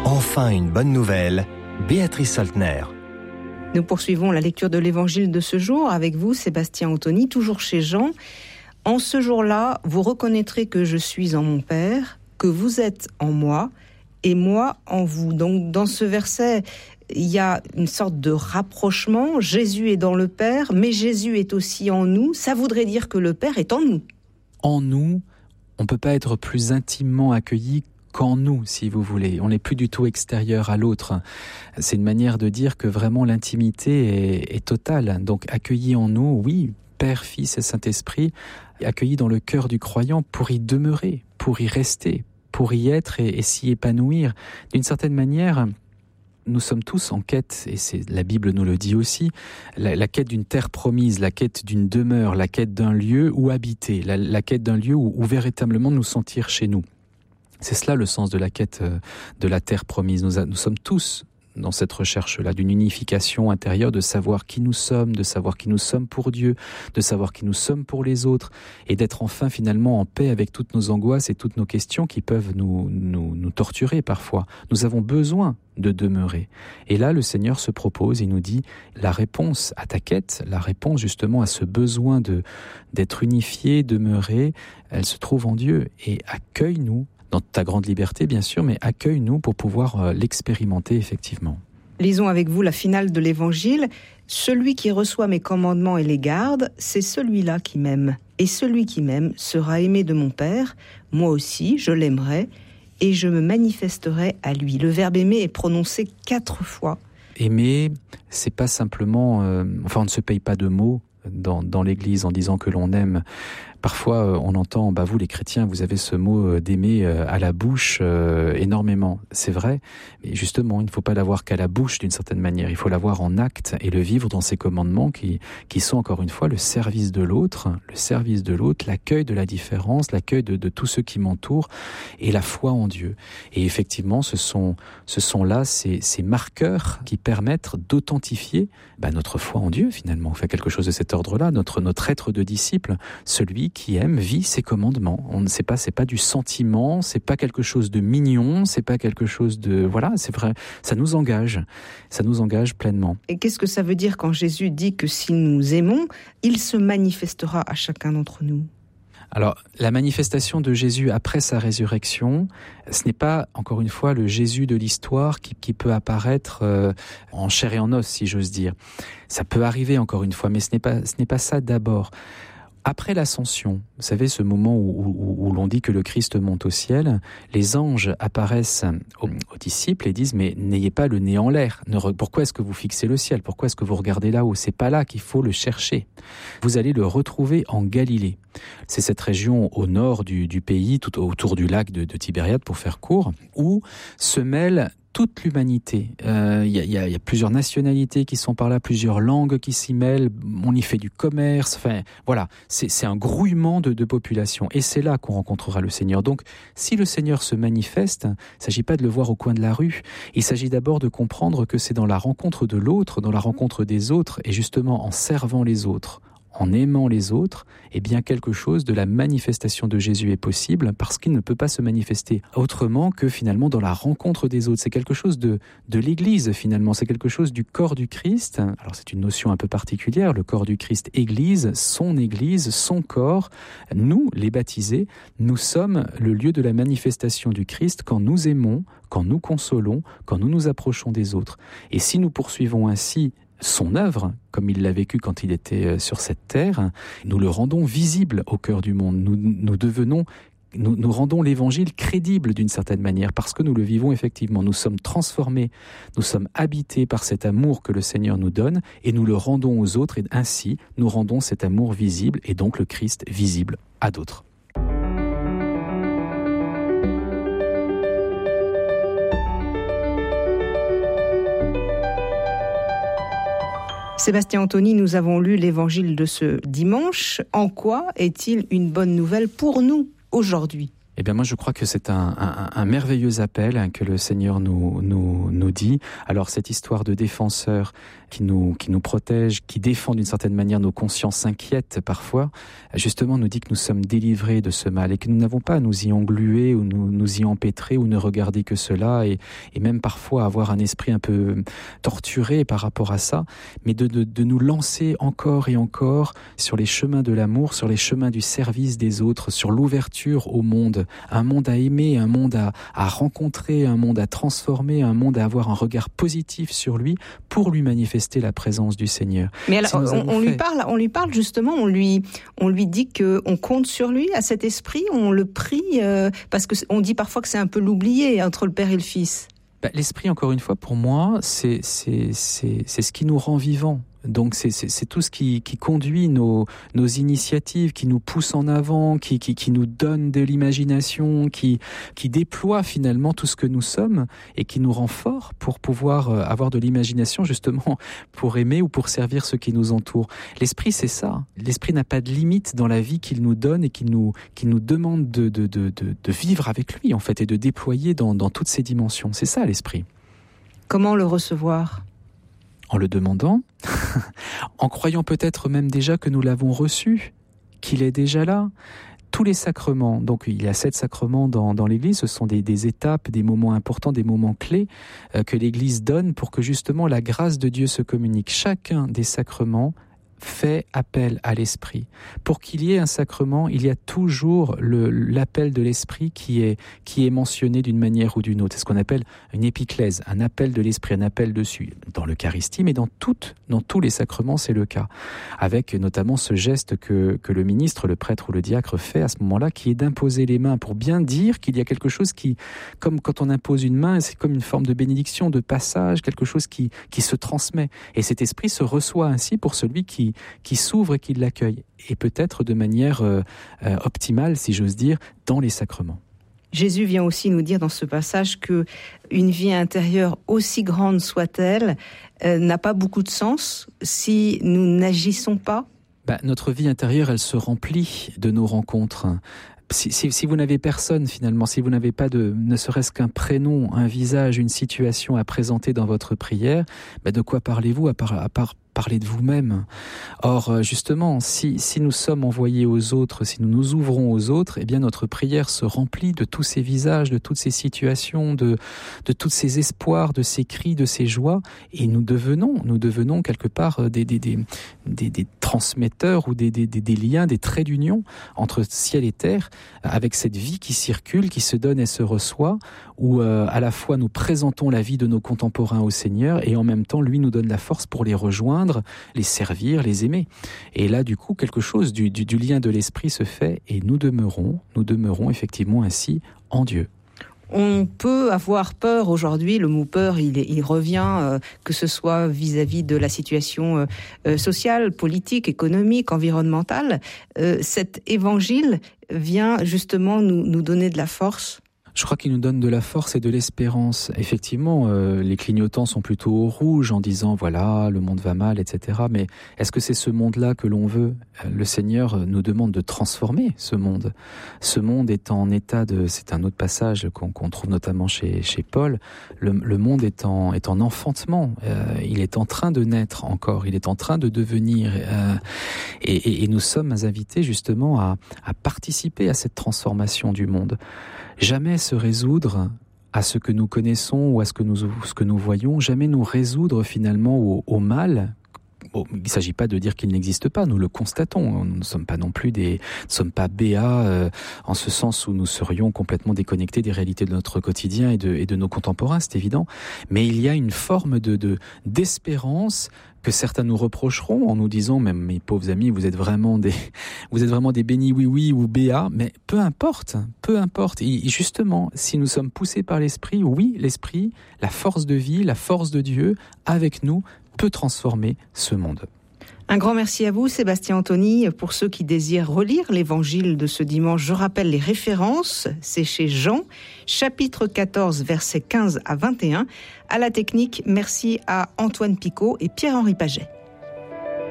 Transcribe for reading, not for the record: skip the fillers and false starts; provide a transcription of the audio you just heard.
Enfin une bonne nouvelle, Béatrice Saltner. Nous poursuivons la lecture de l'évangile de ce jour avec vous, Sébastien Anthony, toujours chez Jean. En ce jour-là, vous reconnaîtrez que je suis en mon Père, que vous êtes en moi et moi en vous. Donc dans ce verset, il y a une sorte de rapprochement. Jésus est dans le Père, mais Jésus est aussi en nous. Ça voudrait dire que le Père est en nous. En nous, on ne peut pas être plus intimement accueilli qu'en nous, si vous voulez. On n'est plus du tout extérieur à l'autre. C'est une manière de dire que vraiment l'intimité est totale. Donc accueilli en nous, oui, Père, Fils et Saint-Esprit, accueillis dans le cœur du croyant pour y demeurer, pour y rester, pour y être et s'y épanouir. D'une certaine manière, nous sommes tous en quête, et la Bible nous le dit aussi, la quête d'une terre promise, la quête d'une demeure, la quête d'un lieu où habiter, la quête d'un lieu où véritablement nous sentir chez nous. C'est cela le sens de la quête de la terre promise. Nous sommes tous dans cette recherche-là, d'une unification intérieure, de savoir qui nous sommes pour Dieu, de savoir qui nous sommes pour les autres, et d'être enfin finalement en paix avec toutes nos angoisses et toutes nos questions qui peuvent nous torturer parfois. Nous avons besoin de demeurer. Et là, le Seigneur se propose, il nous dit, la réponse à ta quête, la réponse justement à ce besoin d'être unifié, demeurer, elle se trouve en Dieu, et accueille-nous dans ta grande liberté, bien sûr, mais accueille-nous pour pouvoir l'expérimenter effectivement. Lisons avec vous la finale de l'Évangile. « Celui qui reçoit mes commandements et les garde, c'est celui-là qui m'aime. Et celui qui m'aime sera aimé de mon Père. Moi aussi, je l'aimerai et je me manifesterai à lui. » Le verbe « aimer » est prononcé 4 fois. Aimer, c'est pas simplement... on ne se paye pas de mots dans l'Église en disant que l'on aime. Parfois, on entend, vous les chrétiens, vous avez ce mot d'aimer à la bouche énormément. C'est vrai, mais justement, il ne faut pas l'avoir qu'à la bouche d'une certaine manière. Il faut l'avoir en acte et le vivre dans ces commandements qui sont encore une fois le service de l'autre, l'accueil de la différence, l'accueil de tous ceux qui m'entourent et la foi en Dieu. Et effectivement, ce sont là ces marqueurs qui permettent d'authentifier notre foi en Dieu finalement. On fait quelque chose de cet ordre-là, notre être de disciple, celui qui aime, vit ses commandements. C'est pas du sentiment, c'est pas quelque chose de mignon, c'est pas quelque chose de... Voilà, c'est vrai, ça nous engage pleinement. Et qu'est-ce que ça veut dire quand Jésus dit que si nous aimons, il se manifestera à chacun d'entre nous ? Alors, la manifestation de Jésus après sa résurrection, ce n'est pas, encore une fois, le Jésus de l'histoire qui peut apparaître en chair et en os, si j'ose dire. Ça peut arriver, encore une fois, mais ce n'est pas ça d'abord. Après l'ascension, vous savez, ce moment où l'on dit que le Christ monte au ciel, les anges apparaissent aux disciples et disent « Mais n'ayez pas le nez en l'air. Pourquoi est-ce que vous fixez le ciel ? Pourquoi est-ce que vous regardez là-haut ? C'est pas là qu'il faut le chercher. Vous allez le retrouver en Galilée. » C'est cette région au nord du pays, tout autour du lac de Tibériade, pour faire court, où se mêlent toute l'humanité. Il y a plusieurs nationalités qui sont par là, plusieurs langues qui s'y mêlent, on y fait du commerce, voilà, c'est un grouillement de population. Et c'est là qu'on rencontrera le Seigneur. Donc, si le Seigneur se manifeste, il ne s'agit pas de le voir au coin de la rue, il s'agit d'abord de comprendre que c'est dans la rencontre de l'autre, dans la rencontre des autres, et justement en servant les autres, en aimant les autres, quelque chose de la manifestation de Jésus est possible parce qu'il ne peut pas se manifester autrement que finalement dans la rencontre des autres. C'est quelque chose de l'Église finalement, c'est quelque chose du corps du Christ. Alors c'est une notion un peu particulière, le corps du Christ, Église, son corps. Nous, les baptisés, nous sommes le lieu de la manifestation du Christ quand nous aimons, quand nous consolons, quand nous nous approchons des autres. Et si nous poursuivons ainsi son œuvre, comme il l'a vécu quand il était sur cette terre, nous le rendons visible au cœur du monde. Nous rendons l'évangile crédible d'une certaine manière parce que nous le vivons effectivement. Nous sommes transformés, nous sommes habités par cet amour que le Seigneur nous donne et nous le rendons aux autres et ainsi nous rendons cet amour visible et donc le Christ visible à d'autres. Sébastien Anthony, nous avons lu l'évangile de ce dimanche. En quoi est-il une bonne nouvelle pour nous aujourd'hui ? Eh bien moi je crois que c'est un merveilleux appel que le Seigneur nous dit. Alors cette histoire de défenseur qui nous protège, qui défend d'une certaine manière nos consciences inquiètes parfois, justement nous dit que nous sommes délivrés de ce mal et que nous n'avons pas à nous y engluer ou nous y empêtrer ou ne regarder que cela et même parfois avoir un esprit un peu torturé par rapport à ça, mais de nous lancer encore et encore sur les chemins de l'amour, sur les chemins du service des autres, sur l'ouverture au monde. Un monde à aimer, un monde à rencontrer, un monde à transformer, un monde à avoir un regard positif sur lui pour lui manifester la présence du Seigneur. Mais alors, on lui parle justement, on lui dit qu'on compte sur lui, à cet esprit, on le prie, parce qu'on dit parfois que c'est un peu l'oublié entre le Père et le Fils. L'esprit, encore une fois, pour moi, c'est ce qui nous rend vivants. Donc c'est tout ce qui conduit nos initiatives, qui nous pousse en avant, qui nous donne de l'imagination, qui déploie finalement tout ce que nous sommes et qui nous rend forts pour pouvoir avoir de l'imagination justement pour aimer ou pour servir ceux qui nous entourent. L'esprit, c'est ça. L'esprit n'a pas de limite dans la vie qu'il nous donne et qui nous demande de vivre avec lui en fait et de déployer dans toutes ses dimensions. C'est ça l'esprit. Comment le recevoir ? En le demandant, en croyant peut-être même déjà que nous l'avons reçu, qu'il est déjà là. Tous les sacrements, donc il y a 7 sacrements dans l'Église, ce sont des étapes, des moments importants, des moments clés que l'Église donne pour que justement la grâce de Dieu se communique. Chacun des sacrements fait appel à l'Esprit. Pour qu'il y ait un sacrement, il y a toujours l'appel de l'Esprit qui est mentionné d'une manière ou d'une autre. C'est ce qu'on appelle une épiclèse, un appel de l'Esprit, un appel dessus. Dans l'Eucharistie, mais dans tous les sacrements, c'est le cas. Avec notamment ce geste que le ministre, le prêtre ou le diacre fait à ce moment-là, qui est d'imposer les mains pour bien dire qu'il y a quelque chose qui, comme quand on impose une main, c'est comme une forme de bénédiction, de passage, quelque chose qui se transmet. Et cet esprit se reçoit ainsi pour celui qui s'ouvre et qui l'accueille, et peut-être de manière optimale, si j'ose dire, dans les sacrements. Jésus vient aussi nous dire dans ce passage que une vie intérieure, aussi grande soit-elle, n'a pas beaucoup de sens si nous n'agissons pas. Notre vie intérieure, elle se remplit de nos rencontres. Si vous n'avez personne finalement, si vous n'avez pas ne serait-ce qu'un prénom, un visage, une situation à présenter dans votre prière, de quoi parlez-vous à part parler de vous-même. Or, justement, si nous sommes envoyés aux autres, si nous nous ouvrons aux autres, eh bien notre prière se remplit de tous ces visages, de toutes ces situations, de tous ces espoirs, de ces cris, de ces joies, et nous devenons quelque part des transmetteurs ou des liens, des traits d'union entre ciel et terre, avec cette vie qui circule, qui se donne et se reçoit, où à la fois nous présentons la vie de nos contemporains au Seigneur, et en même temps, lui nous donne la force pour les rejoindre, les servir, les aimer. Et là, du coup, quelque chose du lien de l'esprit se fait, et nous demeurons effectivement ainsi en Dieu. On peut avoir peur aujourd'hui, le mot peur, il revient, que ce soit vis-à-vis de la situation sociale, politique, économique, environnementale. Cet évangile vient justement nous donner de la force. Je crois qu'il nous donne de la force et de l'espérance. Effectivement, les clignotants sont plutôt au rouge en disant voilà, le monde va mal, etc. Mais est-ce que c'est ce monde-là que l'on veut ? Le Seigneur nous demande de transformer ce monde. Ce monde est en état de... C'est un autre passage qu'on trouve notamment chez Paul. Le monde est en enfantement. Il est en train de naître encore. Il est en train de devenir. Et nous sommes invités justement à participer à cette transformation du monde. Jamais se résoudre à ce que nous connaissons ou à ce que nous voyons, jamais nous résoudre finalement au mal. Bon, il ne s'agit pas de dire qu'il n'existe pas, nous le constatons. Nous ne sommes pas non plus béats en ce sens où nous serions complètement déconnectés des réalités de notre quotidien et de nos contemporains, c'est évident. Mais il y a une forme d'espérance que certains nous reprocheront en nous disant, même mes pauvres amis, vous êtes vraiment des bénis oui ou béats, mais peu importe. Et justement, si nous sommes poussés par l'esprit, oui, l'esprit, la force de vie, la force de Dieu, avec nous, peut transformer ce monde. Un grand merci à vous, Sébastien Anthony. Pour ceux qui désirent relire l'évangile de ce dimanche, je rappelle les références. C'est chez Jean, chapitre 14, versets 15 à 21. À la technique, merci à Antoine Picot et Pierre-Henri Paget.